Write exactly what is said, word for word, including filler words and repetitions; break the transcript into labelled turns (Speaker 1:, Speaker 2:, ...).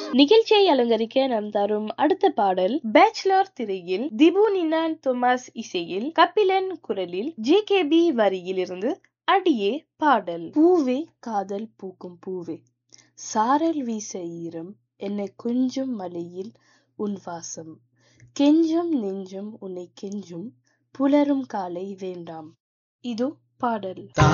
Speaker 1: நிகழ்ச்சியை அலங்கரிக்க நாம் தரும் அடுத்த பாடல் பேச்சுலர் திரையில் திபு நின்னான் தொமாஸ் இசையில் கபிலன் குரலில் ஜே கே பி வரியில் இருந்து அடியே பாடல். பூவே காதல் பூக்கும் பூவே, சாரல் வீச ஈரம் என்னை கொஞ்சம் மலையில் உன் வாசம், கெஞ்சும் நெஞ்சும் உன்னை கெஞ்சும் புலரும் காலை வேண்டாம். இதோ பாடல்.